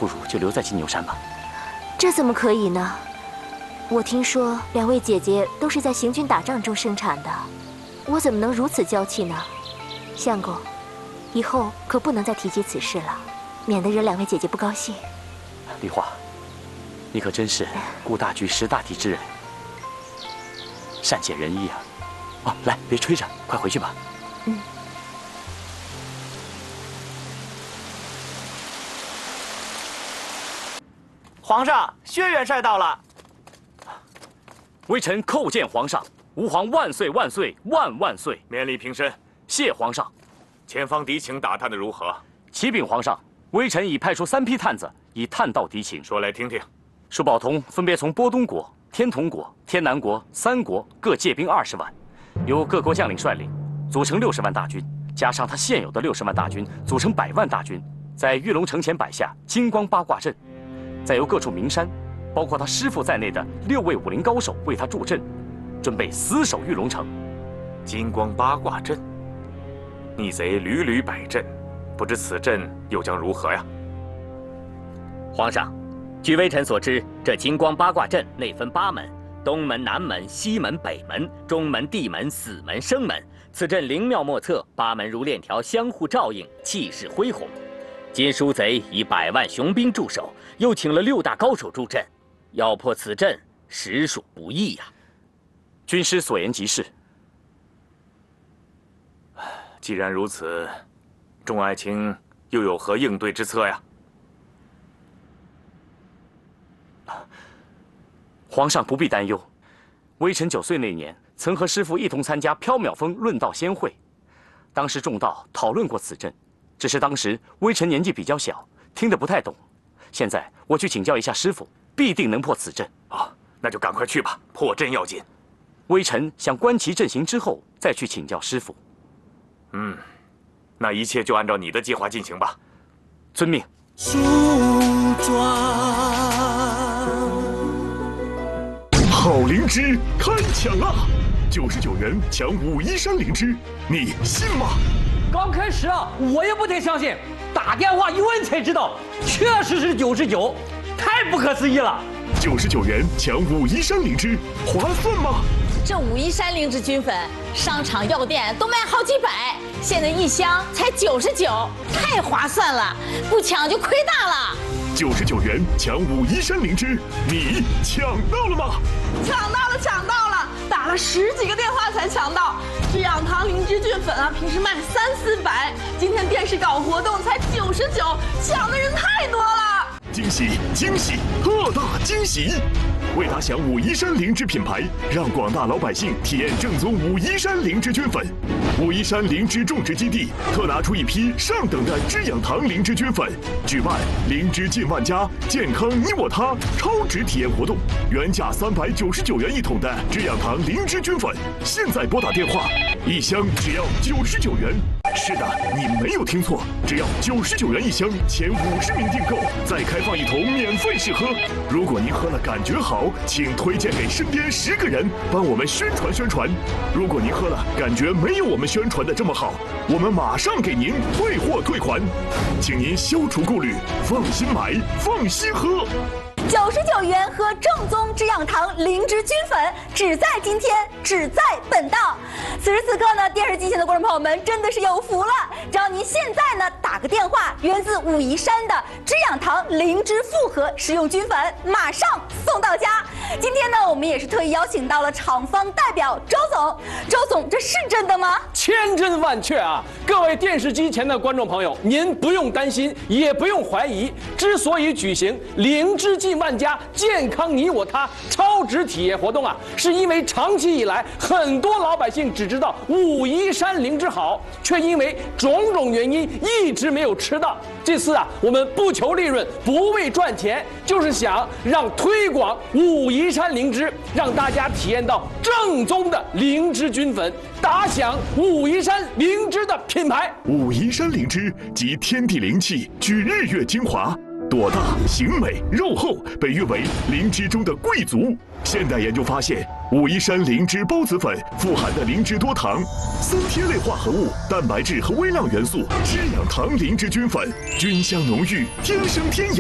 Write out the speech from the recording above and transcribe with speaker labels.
Speaker 1: 不如就留在金牛山吧。
Speaker 2: 这怎么可以呢？我听说2位姐姐都是在行军打仗中生产的，我怎么能如此娇气呢？相公，以后可不能再提及此事了，免得惹2位姐姐不高兴。
Speaker 1: 梨花，你可真是顾大局识大体之人，善解人意啊！哦，来，别吹着，快回去吧。
Speaker 2: 嗯。
Speaker 3: 皇上，薛元帅到了。
Speaker 1: 微臣叩见皇上，吾皇万岁万岁万万岁！
Speaker 4: 免礼平身。
Speaker 1: 谢皇上。
Speaker 4: 前方敌情打探的如何？
Speaker 1: 启禀皇上，微臣已派出3批探子，已探到敌情。
Speaker 4: 说来听听。
Speaker 1: 舒宝同分别从波东国、天童国、天南国3国各借兵20万，由各国将领率领，组成60万大军，加上他现有的60万大军，组成100万大军，在玉龙城前摆下金光八卦阵，再由各处名山，包括他师父在内的6位武林高手为他助阵，准备死守玉龙城。
Speaker 4: 金光八卦阵，逆贼屡屡摆阵，不知此阵又将如何呀？
Speaker 5: 皇上，据微臣所知，这金光八卦阵内分8门：东门、南门、西门、北门、中门、地门、死门、生门。此阵灵妙莫测，8门如链条相互照应，气势恢宏。今书贼以100万雄兵驻守，又请了6大高手助阵，要破此阵实属不易呀。
Speaker 1: 军师所言极是。
Speaker 4: 既然如此，众爱卿又有何应对之策呀？
Speaker 1: 皇上不必担忧，微臣9岁那年，曾和师父一同参加缥缈峰论道仙会，当时众道讨论过此阵，只是当时微臣年纪比较小，听得不太懂。现在我去请教一下师父，必定能破此阵。
Speaker 4: 啊，那就赶快去吧，破阵要紧。
Speaker 1: 微臣想观其阵型之后，再去请教师父。
Speaker 4: 那一切就按照你的计划进行吧。
Speaker 1: 遵命。
Speaker 6: 梳妆。
Speaker 7: 好灵芝开抢啦！99元抢武夷山灵芝，你信吗？
Speaker 8: 刚开始啊，我也不太相信，打电话一问才知道，确实是99，太不可思议了。
Speaker 7: 99元抢武夷山灵芝，划算吗？
Speaker 9: 这武夷山灵芝菌粉，商场药店都卖好几百，现在1箱才99，太划算了，不抢就亏大了。
Speaker 7: 99元抢武夷山灵芝，你抢到了吗？
Speaker 10: 抢到了，抢到了！打了10几个电话才抢到。制氧堂灵芝菌粉啊，平时卖3、400，今天电视搞活动才99，抢的人太多了。
Speaker 7: 惊喜惊喜，特大惊喜！为打响武夷山灵芝品牌，让广大老百姓体验正宗武夷山灵芝菌粉。武夷山灵芝种植基地特拿出一批上等的知养堂灵芝菌粉，举办灵芝进万家，健康你我他超值体验活动。原价399元1桶的知养堂灵芝菌粉，现在拨打电话，1箱只要99元。是的，你没有听错，只要99元1箱，前50名订购，再开放1桶免费试喝。如果您喝了感觉好，请推荐给身边10个人，帮我们宣传宣传。如果您喝了感觉没有我们宣传的这么好，我们马上给您退货退款，请您消除顾虑，放心买，放心喝。
Speaker 11: 99元喝正宗知养堂灵芝菌粉，只在今天，只在本档。此时此刻呢，电视机前的观众朋友们真的是有福了，只要您现在呢打个电话，源自武夷山的知养堂灵芝复合食用菌粉，马上送到家。今天呢，我们也是特意邀请到了厂方代表周总。周总，这是真的吗？
Speaker 8: 千真万确啊！各位电视机前的观众朋友，您不用担心，也不用怀疑。之所以举行灵芝进万家，健康你我他超值体验活动啊，是因为长期以来很多老百姓只知道武夷山灵芝好，却因为种种原因一直没有吃到。这次啊，我们不求利润，不为赚钱，就是想让推广武夷山灵芝，让大家体验到正宗的灵芝菌粉，打响武夷山灵芝的品牌。
Speaker 7: 武夷山灵芝集天地灵气，聚日月精华。朵大形美肉厚，被誉为灵芝中的贵族。现代研究发现，武夷山灵芝孢子粉富含的灵芝多糖、酸萜类化合物、蛋白质和微量元素，知养堂灵芝菌粉，菌香浓郁，天生天养。